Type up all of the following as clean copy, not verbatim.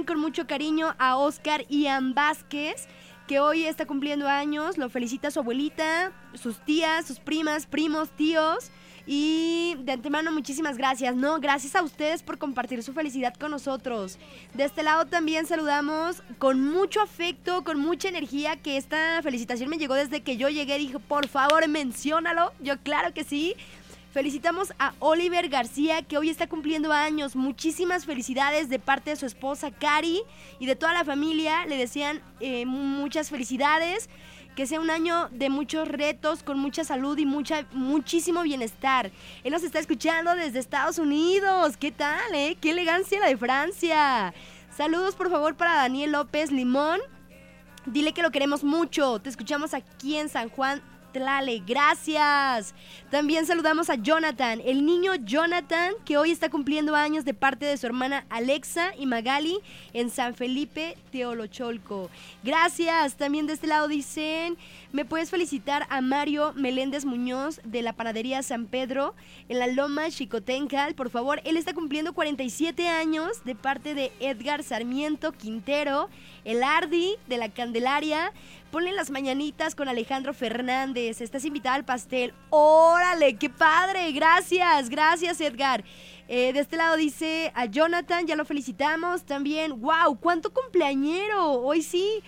con mucho cariño a Oscar Ian Vázquez, que hoy está cumpliendo años. Lo felicita su abuelita, sus tías, sus primas, primos, tíos. Y de antemano muchísimas gracias, ¿no? Gracias a ustedes por compartir su felicidad con nosotros. De este lado también saludamos con mucho afecto, con mucha energía, que esta felicitación me llegó desde que yo llegué. Dije, por favor, menciónalo. Yo claro que sí. Felicitamos a Oliver García, que hoy está cumpliendo años. Muchísimas felicidades de parte de su esposa Cari y de toda la familia. Le desean muchas felicidades. Que sea un año de muchos retos, con mucha salud y muchísimo bienestar. Él nos está escuchando desde Estados Unidos. ¿Qué tal, Qué elegancia la de Francia. Saludos, por favor, para Daniel López Limón. Dile que lo queremos mucho. Te escuchamos aquí en San Juan Tlale, gracias. También saludamos a Jonathan, el niño Jonathan, que hoy está cumpliendo años de parte de su hermana Alexa y Magali en San Felipe, Teolocholco. Gracias. También de este lado dicen, ¿me puedes felicitar a Mario Meléndez Muñoz de la panadería San Pedro en la Loma Xicotencal? Por favor, él está cumpliendo 47 años de parte de Edgar Sarmiento Quintero, el Ardi de la Candelaria. Ponle las mañanitas con Alejandro Fernández. Estás invitada al pastel. ¡Órale! ¡Qué padre! Gracias, gracias, Edgar. De este lado dice a Jonathan, ya lo felicitamos. También, ¡wow! ¡Cuánto cumpleañero! Hoy sí,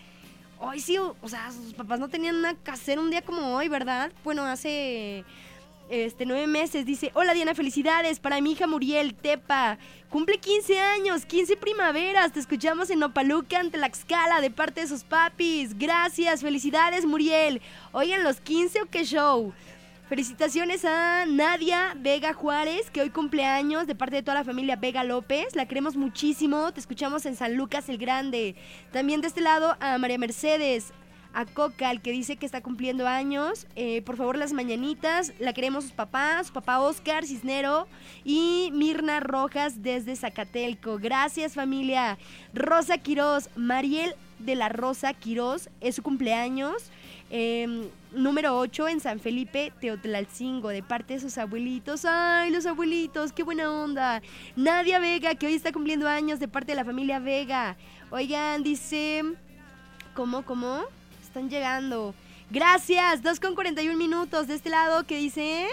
o sea, sus papás no tenían nada que hacer un día como hoy, ¿verdad? Bueno, hace 9 meses. Dice, hola Diana, felicidades para mi hija Muriel Tepa. Cumple 15 años, 15 primaveras. Te escuchamos en Nopaluca, ante Tlaxcala, de parte de sus papis. Gracias, felicidades Muriel. Oigan, ¿los 15 o qué show? Felicitaciones a Nadia Vega Juárez, que hoy cumple años, de parte de toda la familia Vega López. La queremos muchísimo. Te escuchamos en San Lucas el Grande. También de este lado a María Mercedes, a Cocal, que dice que está cumpliendo años. Por favor, las mañanitas. La queremos su papá Oscar Cisnero y Mirna Rojas desde Zacatelco. Gracias, familia. Rosa Quirós, Mariel de la Rosa Quirós, es su cumpleaños. Número 8 en San Felipe, Teotlalcingo, de parte de sus abuelitos. ¡Ay, los abuelitos! ¡Qué buena onda! Nadia Vega, que hoy está cumpliendo años, de parte de la familia Vega. Oigan, dice... ¿Cómo? Están llegando. Gracias, 2:41 de este lado, ¿qué dice?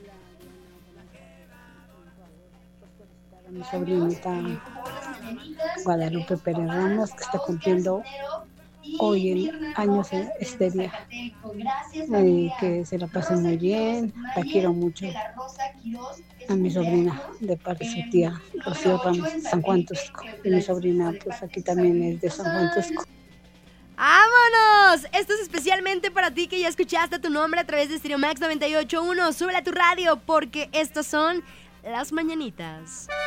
A mi sobrinita Guadalupe Pérez Ramos, que está cumpliendo hoy en años este día. Que se la pasen muy bien, la quiero mucho. A mi sobrina, de parte de su tía Rocío Ramos, San Juan Tusco. Y mi sobrina, pues aquí también es de San Juan Tusco. ¡Vámonos! Esto es especialmente para ti, que ya escuchaste tu nombre a través de Stereo Max 98.1. Súbela a tu radio, porque estas son las mañanitas.